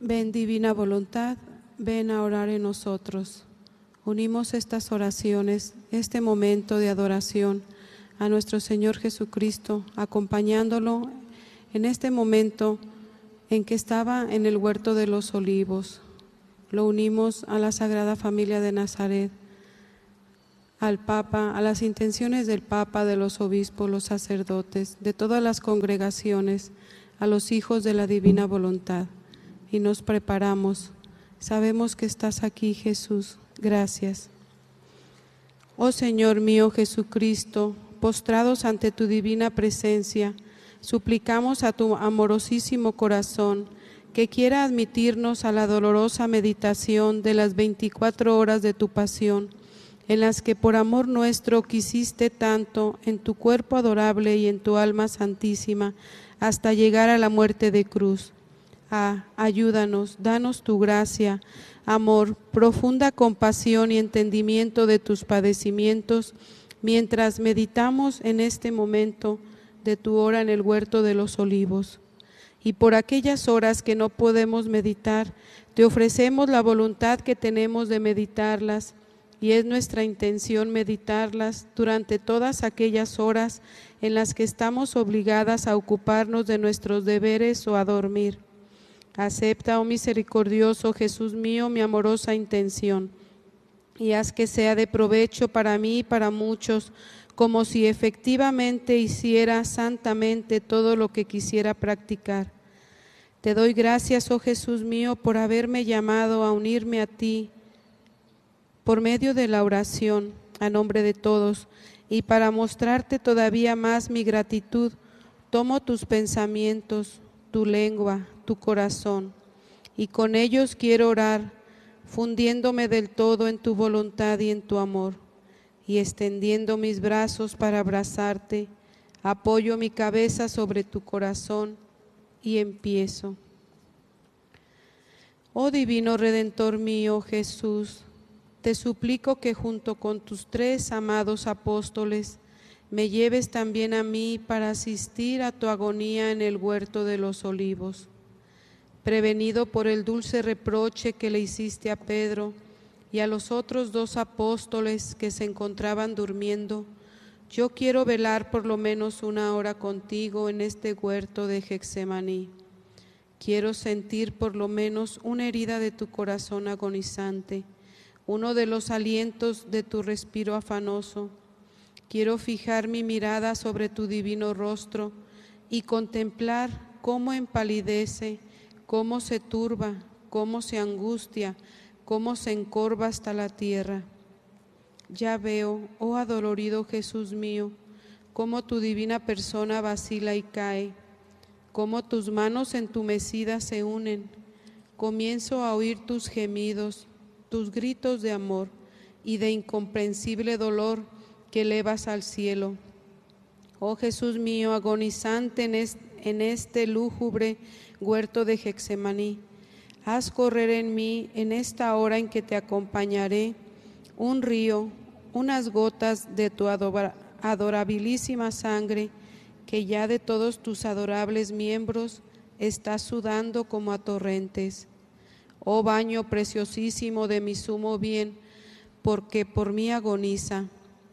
Ven, divina voluntad, ven a orar en nosotros. Unimos estas oraciones, este momento de adoración a nuestro Señor Jesucristo, acompañándolo en este momento en que estaba en el huerto de los olivos. Lo unimos a la Sagrada Familia de Nazaret, al Papa, a las intenciones del Papa, de los obispos, los sacerdotes, de todas las congregaciones, a los hijos de la divina voluntad. Y nos preparamos. Sabemos que estás aquí, Jesús. Gracias. Oh Señor mío Jesucristo, postrados ante tu divina presencia, suplicamos a tu amorosísimo corazón que quiera admitirnos a la dolorosa meditación de las 24 horas de tu pasión, en las que por amor nuestro quisiste tanto en tu cuerpo adorable y en tu alma santísima, hasta llegar a la muerte de cruz. Ayúdanos, danos tu gracia, amor, profunda compasión y entendimiento de tus padecimientos, mientras meditamos en este momento de tu hora en el huerto de los olivos. Y por aquellas horas que no podemos meditar, te ofrecemos la voluntad que tenemos de meditarlas, y es nuestra intención meditarlas durante todas aquellas horas en las que estamos obligadas a ocuparnos de nuestros deberes o a dormir. Acepta, oh misericordioso Jesús mío, mi amorosa intención, y haz que sea de provecho para mí y para muchos, como si efectivamente hiciera santamente todo lo que quisiera practicar. Te doy gracias, oh Jesús mío, por haberme llamado a unirme a ti por medio de la oración, a nombre de todos, y para mostrarte todavía más mi gratitud, tomo tus pensamientos, tu lengua, tu corazón, y con ellos quiero orar, fundiéndome del todo en tu voluntad y en tu amor, y extendiendo mis brazos para abrazarte, apoyo mi cabeza sobre tu corazón y empiezo. Oh divino Redentor mío, Jesús, te suplico que junto con tus 3 amados apóstoles me lleves también a mí para asistir a tu agonía en el huerto de los olivos. Prevenido por el dulce reproche que le hiciste a Pedro y a los otros 2 apóstoles que se encontraban durmiendo, yo quiero velar por lo menos 1 hora contigo en este huerto de Getsemaní. Quiero sentir por lo menos una herida de tu corazón agonizante, uno de los alientos de tu respiro afanoso. Quiero fijar mi mirada sobre tu divino rostro y contemplar cómo empalidece, cómo se turba, cómo se angustia, cómo se encorva hasta la tierra. Ya veo, oh adolorido Jesús mío, cómo tu divina persona vacila y cae, cómo tus manos entumecidas se unen. Comienzo a oír tus gemidos, tus gritos de amor y de incomprensible dolor que elevas al cielo. Oh Jesús mío, agonizante en este lúgubre huerto de Getsemaní, haz correr en mí, en esta hora en que te acompañaré, un río, unas gotas de tu adorabilísima sangre, que ya de todos tus adorables miembros está sudando como a torrentes. Oh baño preciosísimo de mi sumo bien, porque por mí agoniza.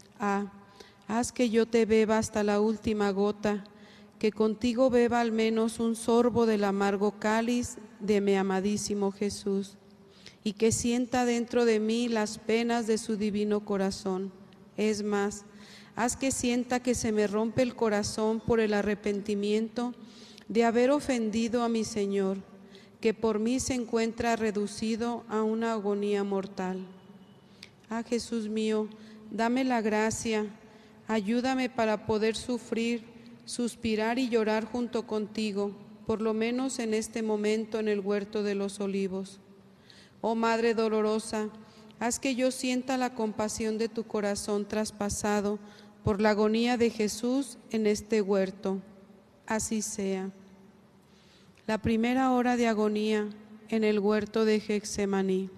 Haz que yo te beba hasta la última gota, que contigo beba al menos un sorbo del amargo cáliz de mi amadísimo Jesús, y que sienta dentro de mí las penas de su divino corazón. Es más, haz que sienta que se me rompe el corazón por el arrepentimiento de haber ofendido a mi Señor, que por mí se encuentra reducido a una agonía mortal. Jesús mío, dame la gracia, ayúdame para poder sufrir, suspirar y llorar junto contigo, por lo menos en este momento en el huerto de los olivos. Oh Madre dolorosa, haz que yo sienta la compasión de tu corazón traspasado por la agonía de Jesús en este huerto. Así sea. La primera hora de agonía en el huerto de Getsemaní.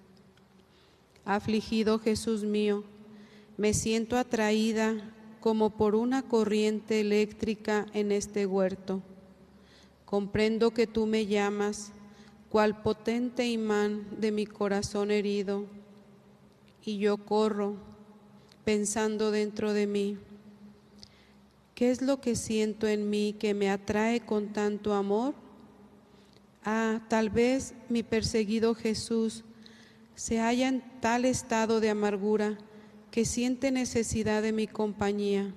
Afligido Jesús mío, me siento atraída como por una corriente eléctrica en este huerto. Comprendo que tú me llamas, cual potente imán de mi corazón herido, y yo corro pensando dentro de mí, ¿qué es lo que siento en mí que me atrae con tanto amor? Tal vez mi perseguido Jesús se halla en tal estado de amargura que siente necesidad de mi compañía.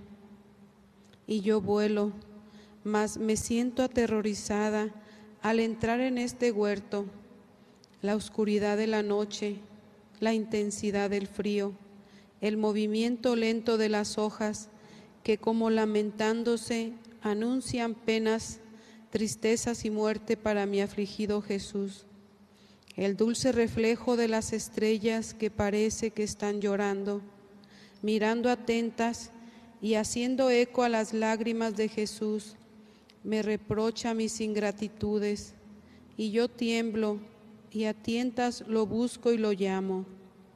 Y yo vuelo, mas me siento aterrorizada al entrar en este huerto. La oscuridad de la noche, la intensidad del frío, el movimiento lento de las hojas que como lamentándose anuncian penas, tristezas y muerte para mi afligido Jesús. El dulce reflejo de las estrellas que parece que están llorando, mirando atentas y haciendo eco a las lágrimas de Jesús, me reprocha mis ingratitudes, y yo tiemblo y a tientas lo busco y lo llamo.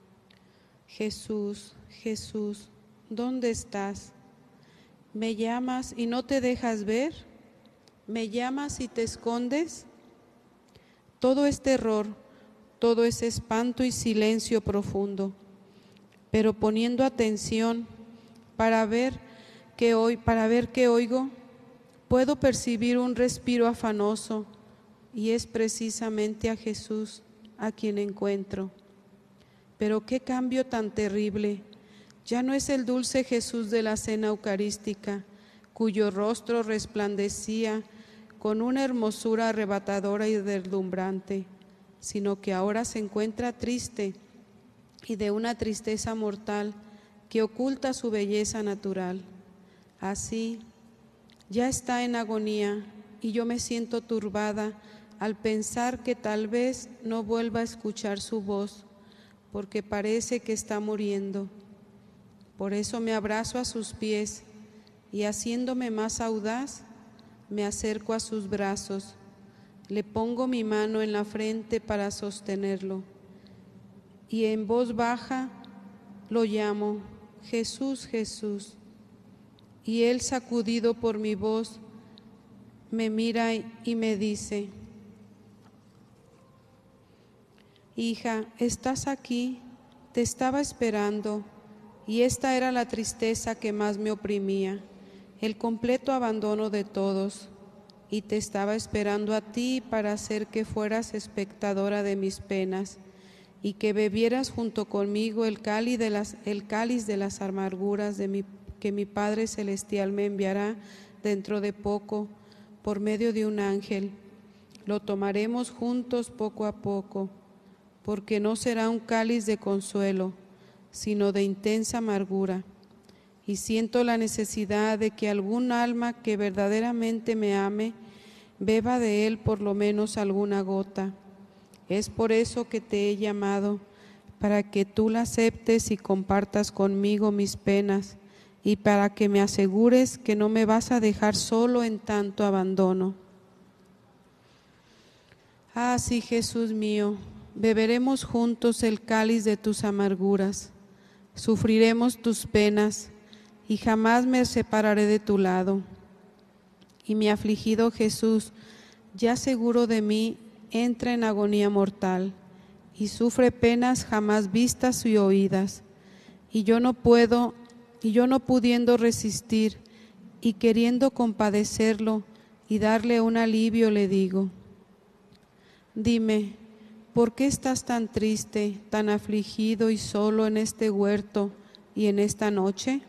Jesús, Jesús, ¿dónde estás? ¿Me llamas y no te dejas ver? ¿Me llamas y te escondes? Todo es terror, todo es espanto y silencio profundo, pero poniendo atención para ver qué oigo, puedo percibir un respiro afanoso, y es precisamente a Jesús a quien encuentro. Pero qué cambio tan terrible. Ya no es el dulce Jesús de la cena eucarística, cuyo rostro resplandecía con una hermosura arrebatadora y deslumbrante, sino que ahora se encuentra triste y de una tristeza mortal que oculta su belleza natural. Así, ya está en agonía, y yo me siento turbada al pensar que tal vez no vuelva a escuchar su voz, porque parece que está muriendo. Por eso me abrazo a sus pies y, haciéndome más audaz, me acerco a sus brazos, le pongo mi mano en la frente para sostenerlo y en voz baja lo llamo: Jesús, Jesús. Y él, sacudido por mi voz, me mira y me dice: hija, ¿estás aquí? Te estaba esperando. Y esta era la tristeza que más me oprimía, el completo abandono de todos. Y te estaba esperando a ti para hacer que fueras espectadora de mis penas y que bebieras junto conmigo el cáliz de las amarguras que mi Padre Celestial me enviará dentro de poco por medio de un ángel. Lo tomaremos juntos poco a poco, porque no será un cáliz de consuelo, sino de intensa amargura. Y siento la necesidad de que algún alma que verdaderamente me ame beba de él por lo menos alguna gota. Es por eso que te he llamado, para que tú la aceptes y compartas conmigo mis penas, y para que me asegures que no me vas a dejar solo en tanto abandono. Sí, Jesús mío, beberemos juntos el cáliz de tus amarguras, sufriremos tus penas, y jamás me separaré de tu lado. Y mi afligido Jesús, ya seguro de mí, entra en agonía mortal, y sufre penas jamás vistas y oídas. Y yo no pudiendo resistir, y queriendo compadecerlo y darle un alivio, le digo: dime, ¿por qué estás tan triste, tan afligido y solo en este huerto y en esta noche?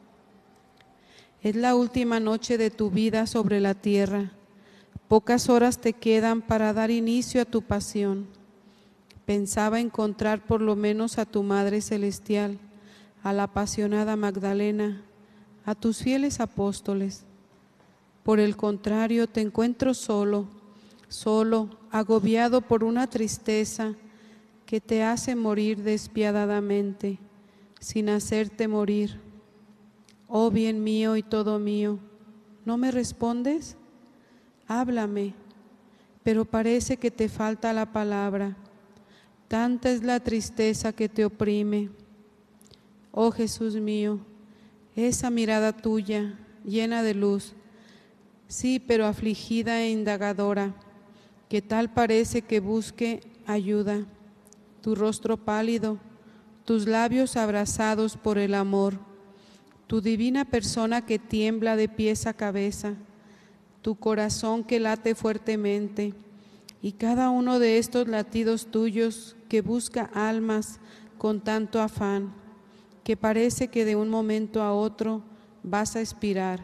Es la última noche de tu vida sobre la tierra. Pocas horas te quedan para dar inicio a tu pasión. Pensaba encontrar por lo menos a tu Madre Celestial, a la apasionada Magdalena, a tus fieles apóstoles. Por el contrario, te encuentro solo, agobiado por una tristeza que te hace morir despiadadamente, sin hacerte morir. Oh bien mío y todo mío, ¿no me respondes? Háblame, pero parece que te falta la palabra. Tanta es la tristeza que te oprime. Oh Jesús mío, esa mirada tuya, llena de luz, sí, pero afligida e indagadora, que tal parece que busque ayuda, tu rostro pálido, tus labios abrasados por el amor, tu divina persona que tiembla de pies a cabeza, tu corazón que late fuertemente, y cada uno de estos latidos tuyos que busca almas con tanto afán, que parece que de un momento a otro vas a expirar.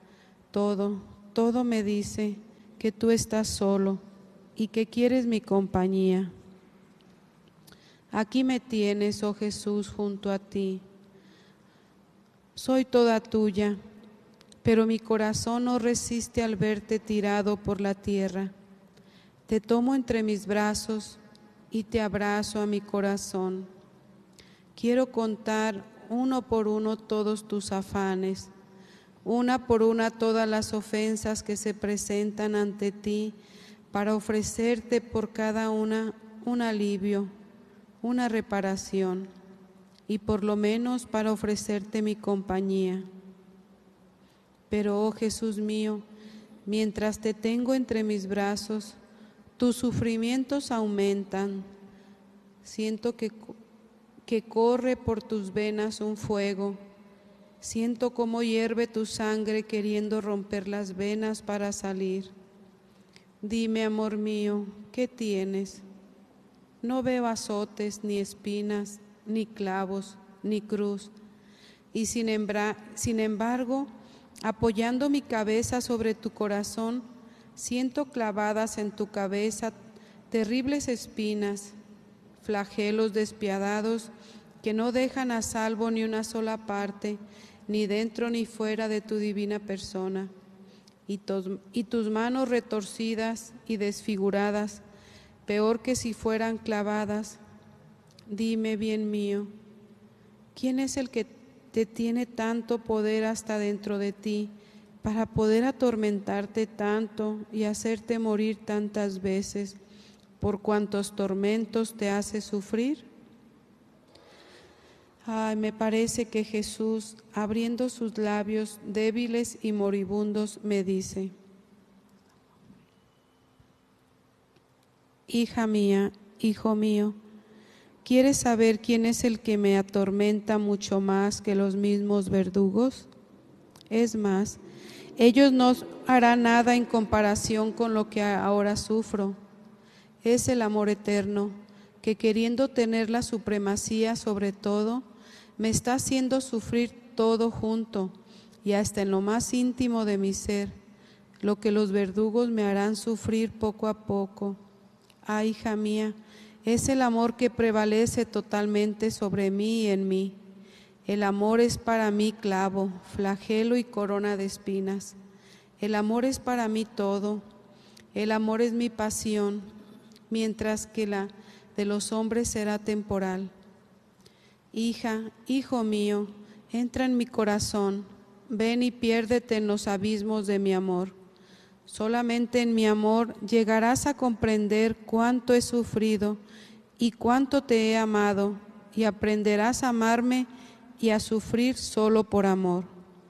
Todo me dice que tú estás solo y que quieres mi compañía. Aquí me tienes, oh Jesús, junto a ti. Soy toda tuya, pero mi corazón no resiste al verte tirado por la tierra. Te tomo entre mis brazos y te abrazo a mi corazón. Quiero contar uno por uno todos tus afanes, una por una todas las ofensas que se presentan ante ti, para ofrecerte por cada una un alivio, una reparación, y por lo menos para ofrecerte mi compañía. Pero, oh Jesús mío, mientras te tengo entre mis brazos, tus sufrimientos aumentan. Siento que corre por tus venas un fuego. Siento cómo hierve tu sangre queriendo romper las venas para salir. Dime, amor mío, ¿qué tienes? No veo azotes, ni espinas, ni clavos, ni cruz. Y sin embargo, apoyando mi cabeza sobre tu corazón, siento clavadas en tu cabeza terribles espinas, flagelos despiadados que no dejan a salvo ni una sola parte, ni dentro ni fuera de tu divina persona. Y tus manos retorcidas y desfiguradas, peor que si fueran clavadas. Dime, bien mío, ¿quién es el que te tiene tanto poder hasta dentro de ti para poder atormentarte tanto y hacerte morir tantas veces por cuantos tormentos te hace sufrir? Ay, me parece que Jesús, abriendo sus labios débiles y moribundos, me dice: hija mía, hijo mío, ¿quieres saber quién es el que me atormenta mucho más que los mismos verdugos? Es más, ellos no harán nada en comparación con lo que ahora sufro. Es el amor eterno, que queriendo tener la supremacía sobre todo, me está haciendo sufrir todo junto y hasta en lo más íntimo de mi ser, lo que los verdugos me harán sufrir poco a poco. Ah, hija mía, es el amor que prevalece totalmente sobre mí y en mí. El amor es para mí clavo, flagelo y corona de espinas. El amor es para mí todo. El amor es mi pasión, mientras que la de los hombres será temporal. Hija, hijo mío, entra en mi corazón, ven y piérdete en los abismos de mi amor. Solamente en mi amor llegarás a comprender cuánto he sufrido y cuánto te he amado, y aprenderás a amarme y a sufrir solo por amor.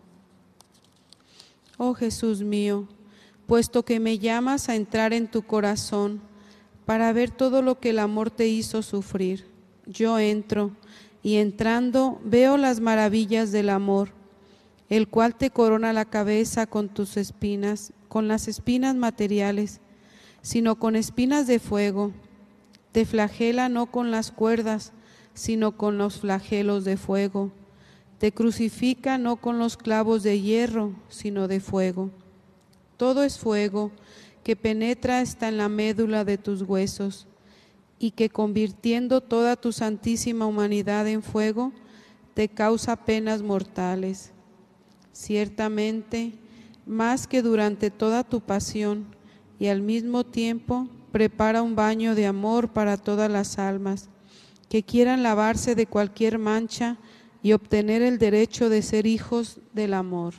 Oh Jesús mío, puesto que me llamas a entrar en tu corazón para ver todo lo que el amor te hizo sufrir, yo entro, y entrando veo las maravillas del amor, el cual te corona la cabeza con tus espinas, con las espinas materiales, sino con espinas de fuego. Te flagela no con las cuerdas, sino con los flagelos de fuego. Te crucifica no con los clavos de hierro, sino de fuego. Todo es fuego que penetra hasta en la médula de tus huesos, y que convirtiendo toda tu santísima humanidad en fuego, te causa penas mortales. Ciertamente, más que durante toda tu pasión, y al mismo tiempo prepara un baño de amor para todas las almas que quieran lavarse de cualquier mancha y obtener el derecho de ser hijos del amor.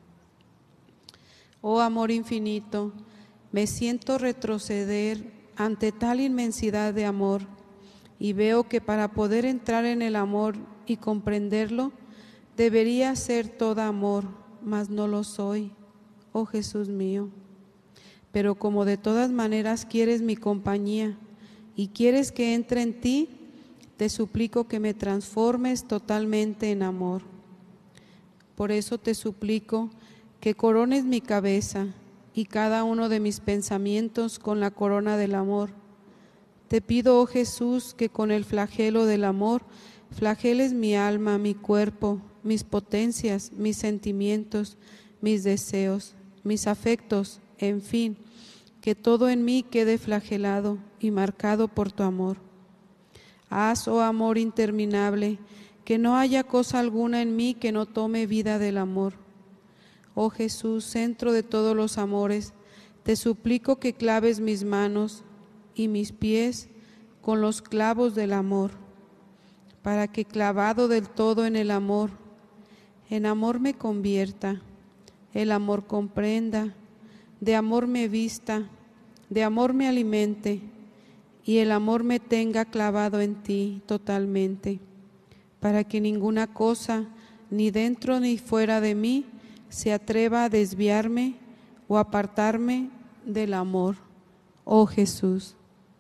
Oh amor infinito, me siento retroceder ante tal inmensidad de amor, y veo que para poder entrar en el amor y comprenderlo, debería ser toda amor, mas no lo soy, oh Jesús mío. pero como de todas maneras quieres mi compañía y quieres que entre en ti, te suplico que me transformes totalmente en amor. Por eso te suplico que corones mi cabeza y cada uno de mis pensamientos con la corona del amor. Te pido, oh Jesús, que con el flagelo del amor flageles mi alma, mi cuerpo, mis potencias, mis sentimientos, mis deseos, mis afectos, en fin, que todo en mí quede flagelado y marcado por tu amor. Haz, oh amor interminable, que no haya cosa alguna en mí que no tome vida del amor. Oh Jesús, centro de todos los amores, te suplico que claves mis manos y mis pies con los clavos del amor, para que clavado del todo en amor me convierta, el amor comprenda, de amor me vista, de amor me alimente, y el amor me tenga clavado en ti totalmente, para que ninguna cosa, ni dentro ni fuera de mí, se atreva a desviarme o apartarme del amor, oh Jesús.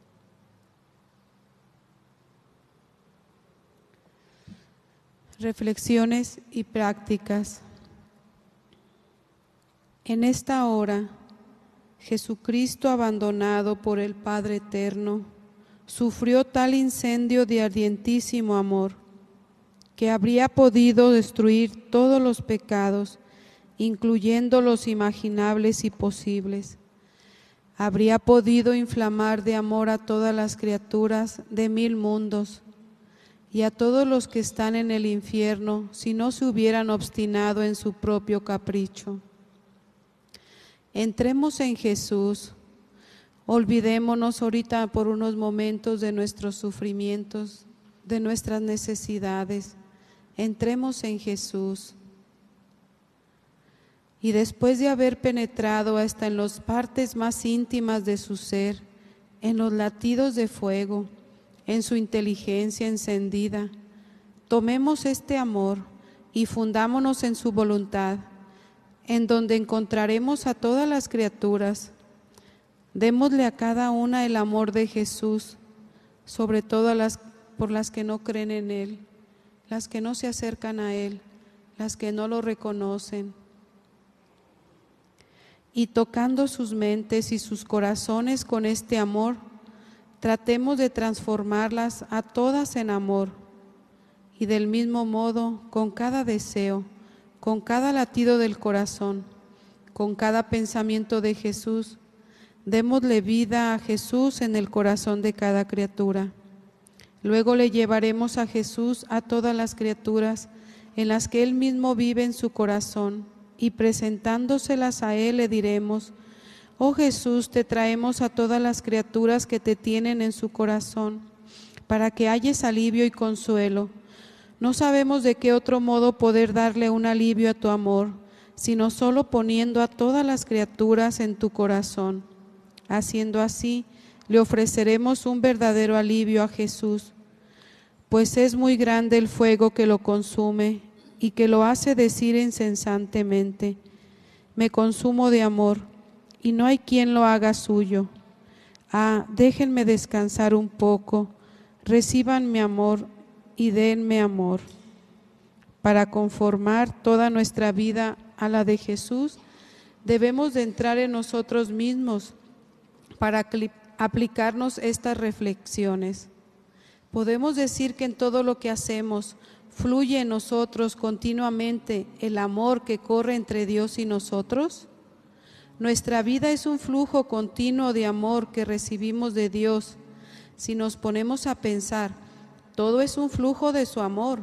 Reflexiones y prácticas. En esta hora, Jesucristo, abandonado por el Padre Eterno, sufrió tal incendio de ardientísimo amor que habría podido destruir todos los pecados, incluyendo los imaginables y posibles. Habría podido inflamar de amor a todas las criaturas de 1000 mundos y a todos los que están en el infierno si no se hubieran obstinado en su propio capricho. Entremos en Jesús, olvidémonos ahorita por unos momentos de nuestros sufrimientos, de nuestras necesidades. Entremos en Jesús. Y después de haber penetrado hasta en las partes más íntimas de su ser, en los latidos de fuego, en su inteligencia encendida, tomemos este amor y fundámonos en su voluntad, en donde encontraremos a todas las criaturas. Démosle a cada una el amor de Jesús, sobre todo por las que no creen en Él, las que no se acercan a Él, las que no lo reconocen. Y tocando sus mentes y sus corazones con este amor, tratemos de transformarlas a todas en amor. Y del mismo modo, con cada deseo, con cada latido del corazón, con cada pensamiento de Jesús, démosle vida a Jesús en el corazón de cada criatura. Luego le llevaremos a Jesús a todas las criaturas en las que Él mismo vive en su corazón, y presentándoselas a Él le diremos: oh Jesús, te traemos a todas las criaturas que te tienen en su corazón, para que halles alivio y consuelo. No sabemos de qué otro modo poder darle un alivio a tu amor, sino solo poniendo a todas las criaturas en tu corazón. Haciendo así, le ofreceremos un verdadero alivio a Jesús, pues es muy grande el fuego que lo consume y que lo hace decir incesantemente: me consumo de amor, y no hay quien lo haga suyo. Ah, déjenme descansar un poco, reciban mi amor y denme amor. Para conformar toda nuestra vida a la de Jesús, debemos de entrar en nosotros mismos para aplicarnos estas reflexiones. Podemos decir que en todo lo que hacemos fluye en nosotros continuamente el amor que corre entre Dios y nosotros. Nuestra vida es un flujo continuo de amor que recibimos de Dios. Si nos ponemos a pensar, todo es un flujo de su amor.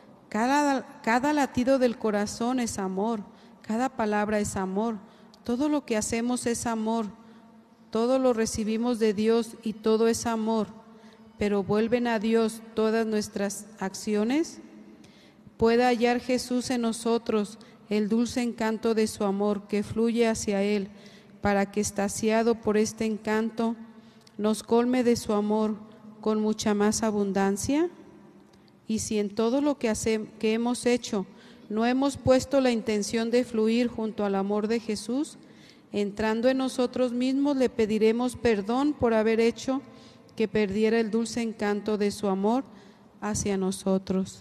Cada latido del corazón es amor, cada palabra es amor, todo lo que hacemos es amor, todo lo recibimos de Dios y todo es amor. Pero ¿vuelven a Dios todas nuestras acciones? Pueda hallar Jesús en nosotros el dulce encanto de su amor que fluye hacia Él, para que, extasiado por este encanto, nos colme de su amor con mucha más abundancia. Y si en todo lo que hemos hecho no hemos puesto la intención de fluir junto al amor de Jesús, Entrando en nosotros mismos, le pediremos perdón por haber hecho que perdiera el dulce encanto de su amor hacia nosotros.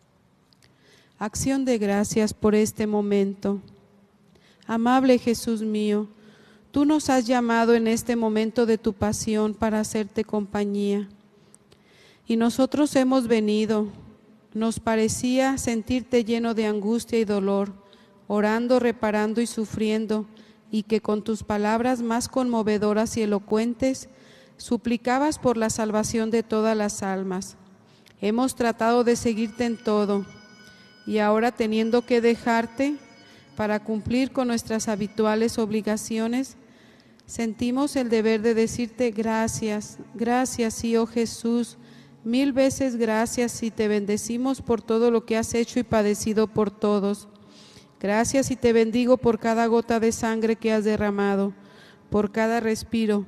Acción de gracias por este momento. Amable Jesús mío, tú nos has llamado en este momento de tu pasión para hacerte compañía. Y nosotros hemos venido. Nos parecía sentirte lleno de angustia y dolor, orando, reparando y sufriendo, y que con tus palabras más conmovedoras y elocuentes suplicabas por la salvación de todas las almas. Hemos tratado de seguirte en todo, y ahora, teniendo que dejarte para cumplir con nuestras habituales obligaciones, sentimos el deber de decirte gracias, gracias, sí, oh Jesús, 1000 veces gracias, y te bendecimos por todo lo que has hecho y padecido por todos. Gracias, y te bendigo por cada gota de sangre que has derramado, por cada respiro,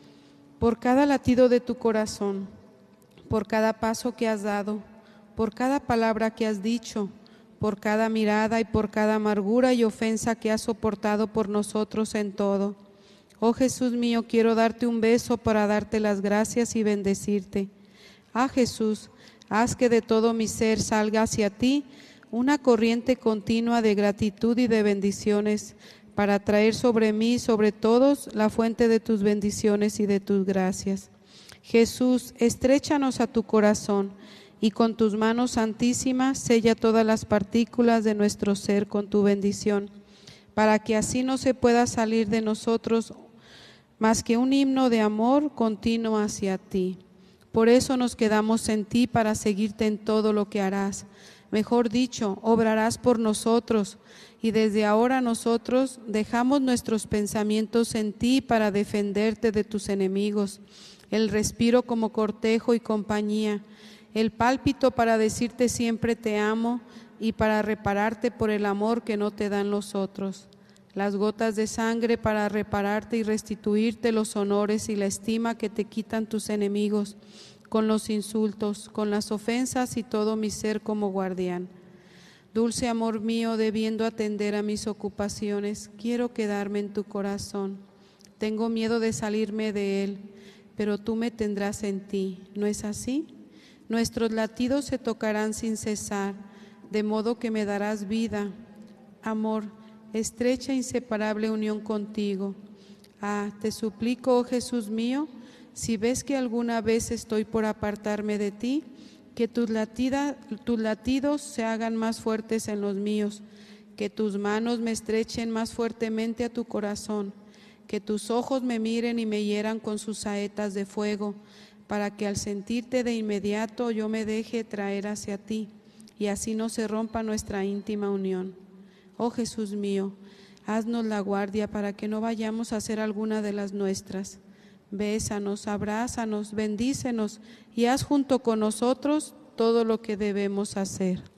por cada latido de tu corazón, por cada paso que has dado, por cada palabra que has dicho, por cada mirada y por cada amargura y ofensa que has soportado por nosotros en todo. Oh Jesús mío, quiero darte un beso para darte las gracias y bendecirte. Ah Jesús, haz que de todo mi ser salga hacia ti una corriente continua de gratitud y de bendiciones, para traer sobre mí y sobre todos la fuente de tus bendiciones y de tus gracias. Jesús, estréchanos a tu corazón, y con tus manos santísimas sella todas las partículas de nuestro ser con tu bendición, para que así no se pueda salir de nosotros más que un himno de amor continuo hacia ti. Por eso nos quedamos en ti, para seguirte en todo lo que harás. Mejor dicho, obrarás por nosotros, y desde ahora nosotros dejamos nuestros pensamientos en ti para defenderte de tus enemigos, el respiro como cortejo y compañía, el pálpito para decirte siempre te amo y para repararte por el amor que no te dan los otros, las gotas de sangre para repararte y restituirte los honores y la estima que te quitan tus enemigos, con los insultos, con las ofensas y todo mi ser como guardián. Dulce amor mío, debiendo atender a mis ocupaciones, quiero quedarme en tu corazón. Tengo miedo de salirme de él, pero tú me tendrás en ti, ¿no es así? Nuestros latidos se tocarán sin cesar, de modo que me darás vida, amor, estrecha e inseparable unión contigo. Ah, te suplico, oh Jesús mío, si ves que alguna vez estoy por apartarme de ti, que tus latidos se hagan más fuertes en los míos, que tus manos me estrechen más fuertemente a tu corazón, que tus ojos me miren y me hieran con sus saetas de fuego, para que al sentirte de inmediato yo me deje traer hacia ti, y así no se rompa nuestra íntima unión. Oh Jesús mío, haznos la guardia para que no vayamos a hacer alguna de las nuestras. Bésanos, abrázanos, bendícenos y haz junto con nosotros todo lo que debemos hacer.